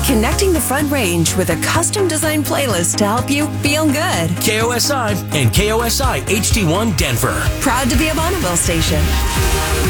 Connecting the Front Range with a custom-designed playlist to help you feel good. KOSI and KOSI HD1 Denver. Proud to be a Bonneville station.